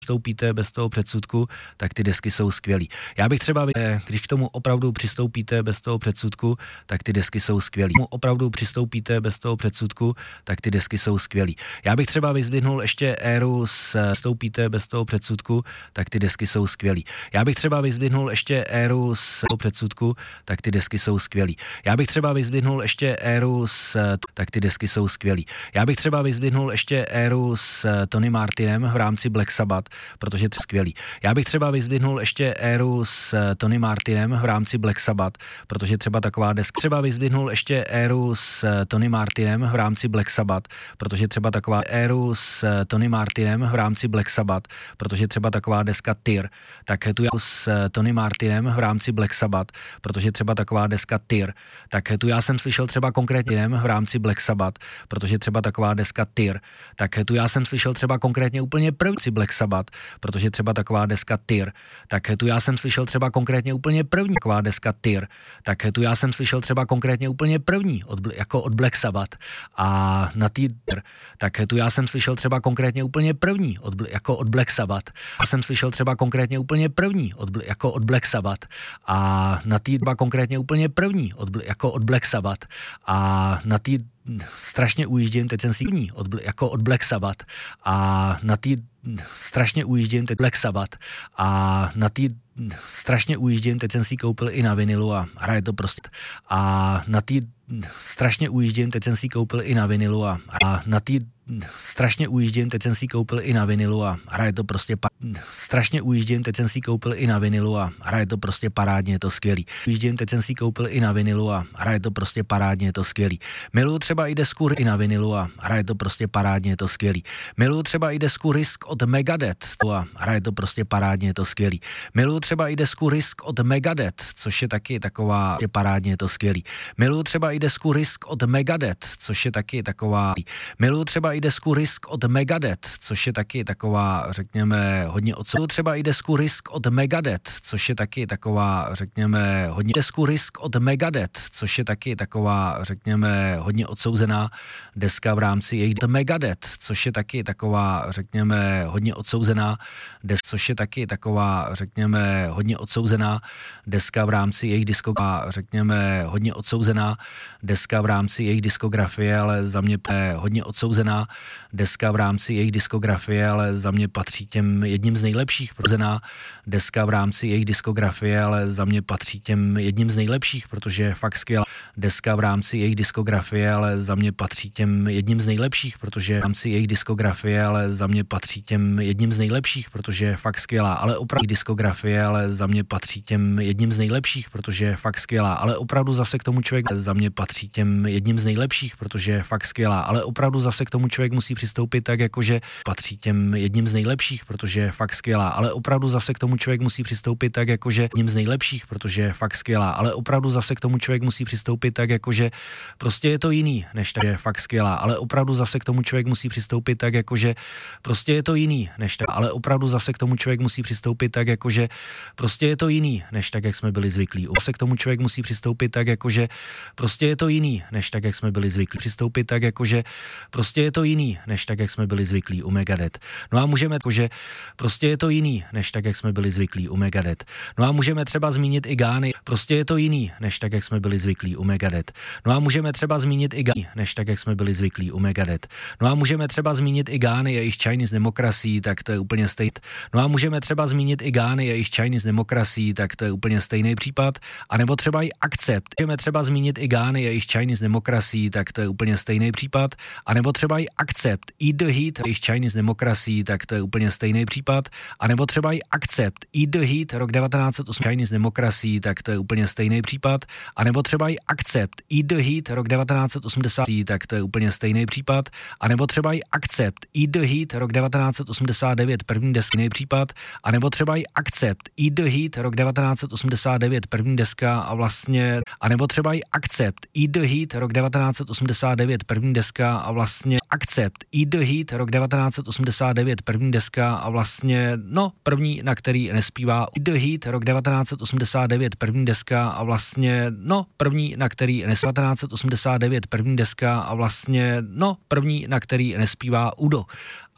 přistoupíte bez toho předsudku, tak ty desky jsou skvělý. Já bych třeba, když k tomu opravdu přistoupíte bez toho předsudku, tak ty desky jsou skvělý. Opravdu přistoupíte bez toho předsudku, tak ty desky jsou skvělý. Já bych třeba vyzdvihnul ještě éru přistoupíte bez toho předsudku, tak ty desky jsou skvělý. Já bych třeba vyzdvihnul ještě éru předsudku, tak ty desky jsou skvělý. Já bych třeba vyzdvihnul ještě éru tak ty desky jsou skvělý. Já bych třeba vyzdvihnul ještě éru s Tony Martinem v rámci Black Sabbath, protože to je skvělý. Já bych třeba vyzdvihnul ještě éru s Tony Martinem v rámci Black Sabbath, protože třeba taková deska. Třeba vyzdvihnul ještě éru s Tony Martinem v rámci Black Sabbath, protože třeba taková éru s Tony Martinem v rámci Black Sabbath, protože třeba taková deska Tyr, tak tu já s Tony Martinem v rámci Black Sabbath, protože třeba taková deska Tyr, tak tu já jsem slyšel třeba konkrétně v rámci Black Sabbath, protože třeba taková deska Tyr, tak tu já jsem slyšel třeba konkrétně úplně první Black Sabbath, protože třeba taková deska Tyr, tak tu já jsem slyšel třeba konkrétně úplně první taková deska Tyr, tak tu já jsem slyšel třeba konkrétně úplně první od Black Sabbath a na tý tak tu já jsem slyšel třeba konkrétně úplně první od Black Sabbath. Já jsem slyšel třeba konkrétně úplně první od Black Sabbath a na tý konkrétně úplně první od Black Sabbath a na tý strašně ujíždím, teď jsem si od Black Sabbath a na tý strašně ujíždím, teď Black Sabbath a na tý strašně ujíždím, teď jsem si koupil i na vinilu a hraje to prostě a na tý strašně ujíždím, teď jsem si koupil i na vinilu a na tý strašně ujíždím, teď jsem si koupil i na vinilu a hraje to prostě strašně ujíždím, teď jsem si koupil i na vinilu a hraje to prostě parádně, je to skvělý. Ujíždím, teď jsem si koupil i na vinilu a hraje to prostě parádně, je to skvělý. Miluju třeba i desku i na vinilu a hraje to prostě parádně, je to skvělý. Miluju třeba i desku Risk od Megadeth a hraje to prostě parádně, je to skvělý. Miluju třeba i desku Risk od Megadeth, což je taky taková parádně, je to skvělý. Miluju třeba i desku Risk od Megadeth, což je taky taková. Miluju třeba i desku Risk od Megadeth, což je taky taková, řekněme, hodně odsouzená. Třeba i desku Risk od Megadeth, což je taky taková, řekněme, hodně desku Risk od Megadeth, což je taky taková, řekněme, hodně odsouzená deska v rámci jejich Megadeth, což je taky taková, řekněme, hodně odsouzená deska, což je taky taková, řekněme, hodně odsouzená deska v rámci jejich diskografie, řekněme, hodně odsouzená deska v rámci jejich diskografie, ale za mě hodně odsouzená deska v rámci jejich diskografie, ale za mě patří těm jedním z nejlepších. Prozená deska v rámci jejich diskografie, ale za mě patří těm jedním z nejlepších, protože je fakt skvělá deska v rámci jejich diskografie, ale za mě patří těm jedním z nejlepších, protože v rámci jejich diskografie, ale za mě patří těm jedním z nejlepších, protože je fakt skvělá, ale opravdu diskografie, ale za mě patří těm jedním z nejlepších, protože je fakt skvělá, ale opravdu zase k tomu člověk za mě patří těm jedním z nejlepších, protože je fakt skvělá, ale opravdu zase k tomu člověk musí přistoupit tak, jakože patří těm jedním z nejlepších, protože je fakt skvělá, ale opravdu zase k tomu člověk musí přistoupit tak, jakože jedním z nejlepších, protože je fakt skvělá, ale opravdu zase k tomu člověk musí přistoupit tak, jakože prostě je to jiný, než tak je fakt skvělá, ale opravdu zase k tomu člověk musí přistoupit tak, jakože prostě je to jiný, než tak, ale opravdu zase k tomu člověk musí přistoupit tak, jakože prostě je to jiný, než tak, jak jsme byli zvyklí. Zase k tomu člověk musí přistoupit tak, jakože prostě je to jiný, než tak, jak jsme byli zvyklí. Přistoupit tak, jakože prostě je to jiný, než tak, jak jsme byli zvyklí u Megadeth. No a můžeme, jakože prostě je to jiný, než tak, jak jsme byli zvyklí u Megadeth. No a můžeme třeba zmínit i Gány, prostě je to jiný, než tak, jak jsme byli zvyklí u Megadeth. No a můžeme třeba zmínit i Gány, než tak, jak jsme byli zvyklí u Megadeth. No a můžeme třeba zmínit i Gány, jejich Chinese Democracy, tak to je úplně stejný. No a můžeme třeba zmínit i Gány, jejich Chinese Democracy, tak to je úplně stejný případ. A nebo třeba i Accept. Můžeme třeba zmínit i Gány, jejich Chinese Democracy, tak to je úplně stejný případ. A nebo třeba i Accept, Eat the Heat, jejich Chinese Democracy, tak to je úplně stejný případ. A nebo třeba i Accept, Eat the Heat, rok 1908, Chinese Democracy, tak to je úplně stejný případ. A nebo třeba i Accept, Eat the Heat, rok 1980, tak to je úplně stejný případ. A nebo třeba i Accept, Eat the Heat, rok 1989, první deska, stejný případ. A nebo třeba i Accept, Eat the Heat, rok 1989, první deska a vlastně, a nebo třeba i Accept, Eat the Heat, rok 1989, první deska a vlastně Accept, Eat the Heat, rok 1989, první deska a vlastně, no, první, na který nespívá Eat the Heat, rok 1989, první deska a vlastně, no, první, na který 1989, první deska a vlastně, no, první, na který nespívá Udo.